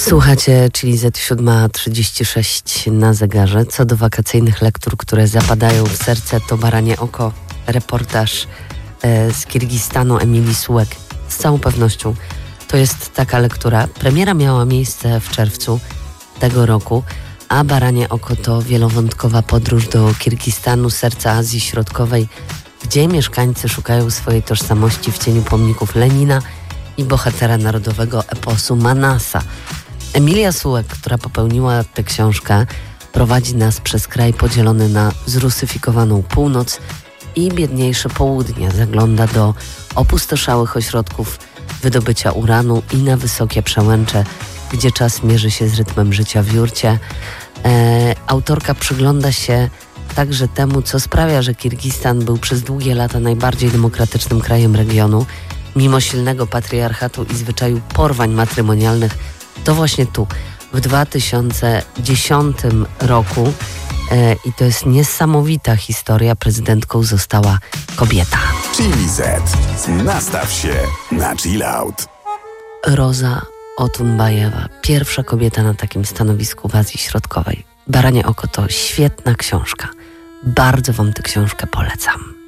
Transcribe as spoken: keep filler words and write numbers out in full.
Słuchacie, czyli Z siedem trzydzieści sześć na zegarze. Co do wakacyjnych lektur, które zapadają w serce, to Baranie oko, reportaż e, z Kirgistanu Emilii Sułek. Z całą pewnością to jest taka lektura. Premiera miała miejsce w czerwcu tego roku, a Baranie oko to wielowątkowa podróż do Kirgistanu, serca Azji Środkowej, gdzie mieszkańcy szukają swojej tożsamości w cieniu pomników Lenina i bohatera narodowego eposu Manasa. Emilia Sułek, która popełniła tę książkę, prowadzi nas przez kraj podzielony na zrusyfikowaną północ i biedniejsze południe. Zagląda do opustoszałych ośrodków wydobycia uranu i na wysokie przełęcze, gdzie czas mierzy się z rytmem życia w jurcie. E, autorka przygląda się także temu, co sprawia, że Kirgistan był przez długie lata najbardziej demokratycznym krajem regionu. Mimo silnego patriarchatu i zwyczaju porwań matrymonialnych, to właśnie tu, w dwa tysiące dziesiątym roku, e, i to jest niesamowita historia, prezydentką została kobieta. Chili Z. Nastaw się na chill out. Roza Otunbajewa, pierwsza kobieta na takim stanowisku w Azji Środkowej. Baranie oko to świetna książka. Bardzo wam tę książkę polecam.